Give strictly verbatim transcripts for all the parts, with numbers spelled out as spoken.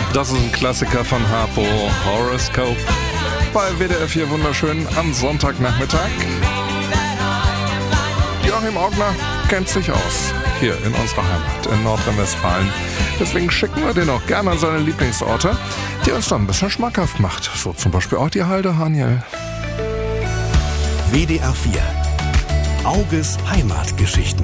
Das ist ein Klassiker von Harpo, Horoscope. Bei W D R vier wunderschön am Sonntagnachmittag. Joachim Augner kennt sich aus, hier in unserer Heimat, in Nordrhein-Westfalen. Deswegen schicken wir den auch gerne an seine Lieblingsorte, die uns dann ein bisschen schmackhaft macht. So zum Beispiel auch die Halde Haniel. W D R vier. Auges Heimatgeschichten.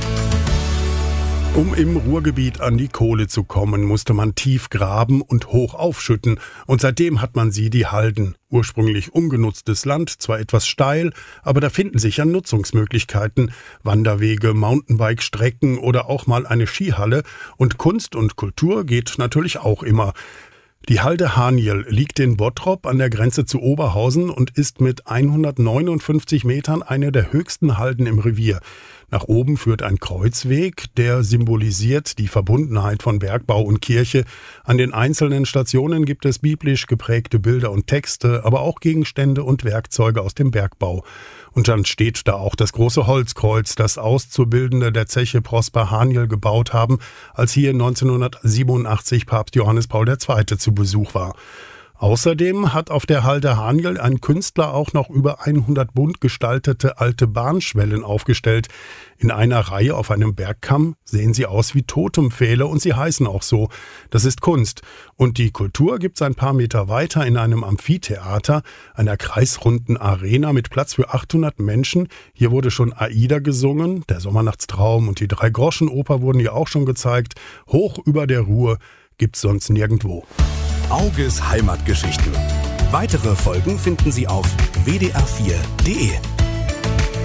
Um im Ruhrgebiet an die Kohle zu kommen, musste man tief graben und hoch aufschütten. Und seitdem hat man sie, die Halden. Ursprünglich ungenutztes Land, zwar etwas steil, aber da finden sich ja Nutzungsmöglichkeiten. Wanderwege, Mountainbike-Strecken oder auch mal eine Skihalle. Und Kunst und Kultur geht natürlich auch immer. Die Halde Haniel liegt in Bottrop an der Grenze zu Oberhausen und ist mit hundertneunundfünfzig Metern eine der höchsten Halden im Revier. Nach oben führt ein Kreuzweg, der symbolisiert die Verbundenheit von Bergbau und Kirche. An den einzelnen Stationen gibt es biblisch geprägte Bilder und Texte, aber auch Gegenstände und Werkzeuge aus dem Bergbau. Und dann steht da auch das große Holzkreuz, das Auszubildende der Zeche Prosper Haniel gebaut haben, als hier neunzehnhundertsiebenundachtzig Papst Johannes Paul der Zweite zu Besuch war. Außerdem hat auf der Halde Haniel ein Künstler auch noch über hundert bunt gestaltete alte Bahnschwellen aufgestellt. In einer Reihe auf einem Bergkamm sehen sie aus wie Totempfähle und sie heißen auch so. Das ist Kunst. Und die Kultur gibt's ein paar Meter weiter in einem Amphitheater, einer kreisrunden Arena mit Platz für achthundert Menschen. Hier wurde schon Aida gesungen, der Sommernachtstraum und die Drei-Groschen-Oper wurden hier auch schon gezeigt. Hoch über der Ruhr gibt's sonst nirgendwo. Auges Heimatgeschichten. Weitere Folgen finden Sie auf w d r vier punkt d e.